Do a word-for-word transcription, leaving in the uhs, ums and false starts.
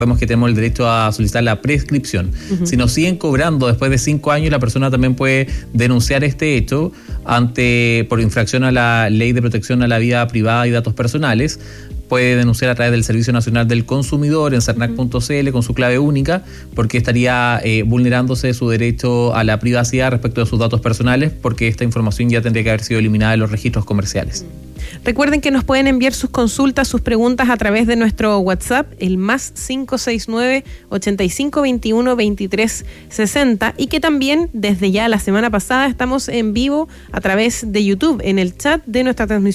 Sabemos que tenemos el derecho a solicitar la prescripción. Uh-huh. Si nos siguen cobrando después de cinco años, la persona también puede denunciar este hecho ante por infracción a la Ley de Protección a la Vida Privada y Datos Personales. Puede denunciar a través del Servicio Nacional del Consumidor en cernac punto c l con su clave única, porque estaría eh, vulnerándose su derecho a la privacidad respecto de sus datos personales, porque esta información ya tendría que haber sido eliminada de los registros comerciales. Recuerden que nos pueden enviar sus consultas, sus preguntas a través de nuestro WhatsApp, el más cinco seis nueve, ochenta y cinco veintiuno, veintitrés sesenta, y que también desde ya la semana pasada estamos en vivo a través de YouTube, en el chat de nuestra transmisión